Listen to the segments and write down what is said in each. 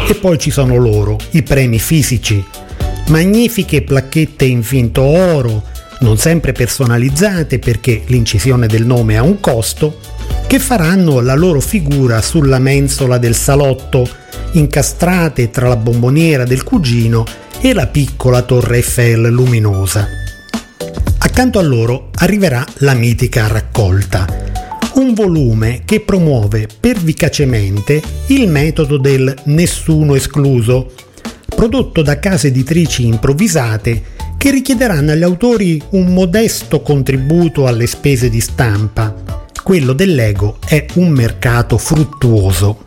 E poi ci sono loro, i premi fisici, magnifiche placchette in finto oro, non sempre personalizzate perché l'incisione del nome ha un costo, che faranno la loro figura sulla mensola del salotto, incastrate tra la bomboniera del cugino e la piccola Torre Eiffel luminosa. Accanto a loro arriverà la mitica raccolta, un volume che promuove pervicacemente il metodo del nessuno escluso, prodotto da case editrici improvvisate che richiederanno agli autori un modesto contributo alle spese di stampa. Quello del Lego è un mercato fruttuoso.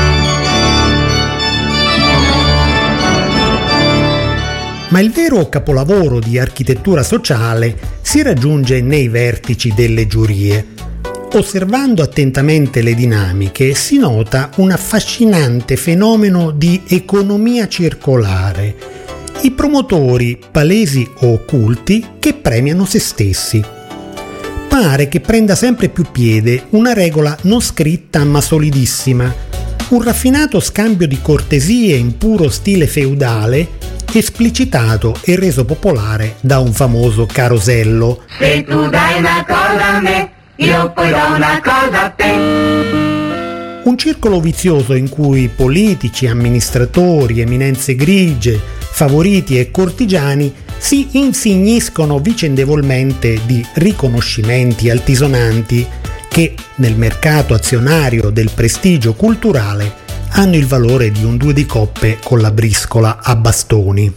Ma il vero capolavoro di architettura sociale si raggiunge nei vertici delle giurie. Osservando attentamente le dinamiche si nota un affascinante fenomeno di economia circolare. I promotori, palesi o occulti, che premiano se stessi. Pare che prenda sempre più piede una regola non scritta ma solidissima, un raffinato scambio di cortesie in puro stile feudale, esplicitato e reso popolare da un famoso carosello. Se tu dai una cosa a me, io poi do una cosa a te. Un circolo vizioso in cui politici, amministratori, eminenze grigie, favoriti e cortigiani si insigniscono vicendevolmente di riconoscimenti altisonanti che, nel mercato azionario del prestigio culturale, hanno il valore di un due di coppe con la briscola a bastoni.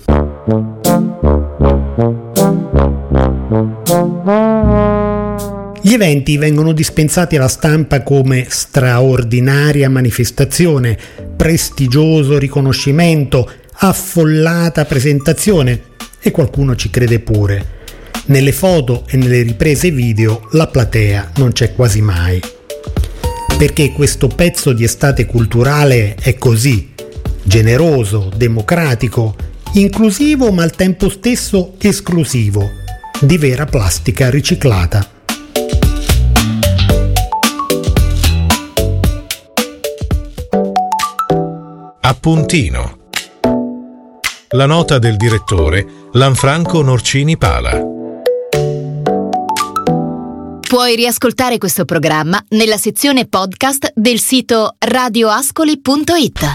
Gli eventi vengono dispensati alla stampa come straordinaria manifestazione, prestigioso riconoscimento, affollata presentazione, e qualcuno ci crede pure. Nelle foto e nelle riprese video la platea non c'è quasi mai. Perché questo pezzo di estate culturale è così, generoso, democratico, inclusivo ma al tempo stesso esclusivo, di vera plastica riciclata. Appuntino. La nota del direttore Lanfranco Norcini Pala. Puoi riascoltare questo programma nella sezione podcast del sito radioascoli.it.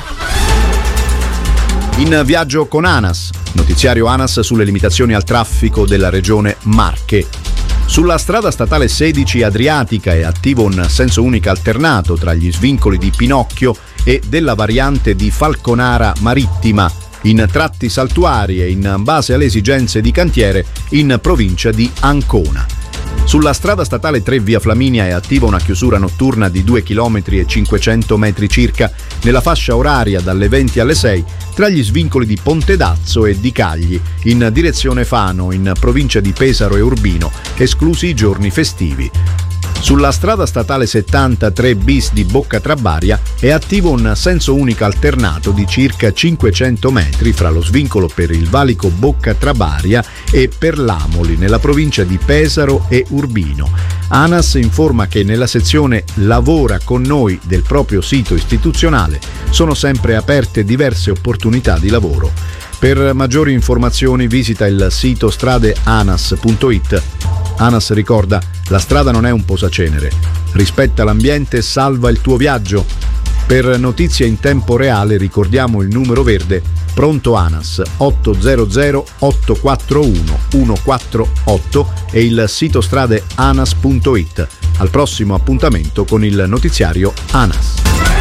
In viaggio con ANAS, notiziario ANAS sulle limitazioni al traffico della regione Marche. Sulla strada statale 16 Adriatica è attivo un senso unico alternato tra gli svincoli di Pinocchio e della variante di Falconara Marittima, in tratti saltuari e in base alle esigenze di cantiere in provincia di Ancona. Sulla strada statale 3 via Flaminia è attiva una chiusura notturna di 2 km e 500 metri circa nella fascia oraria dalle 20 alle 6 tra gli svincoli di Pontedazzo e di Cagli in direzione Fano in provincia di Pesaro e Urbino, esclusi i giorni festivi. Sulla strada statale 73 bis di Bocca Trabaria è attivo un senso unico alternato di circa 500 metri fra lo svincolo per il valico Bocca Trabaria e per l'Amoli nella provincia di Pesaro e Urbino. ANAS informa che nella sezione Lavora con noi del proprio sito istituzionale sono sempre aperte diverse opportunità di lavoro. Per maggiori informazioni visita il sito stradeanas.it. ANAS ricorda: la strada non è un posacenere. Rispetta l'ambiente e salva il tuo viaggio. Per notizie in tempo reale ricordiamo il numero verde Pronto ANAS 800 841 148 e il sito stradeanas.it. Al prossimo appuntamento con il notiziario ANAS.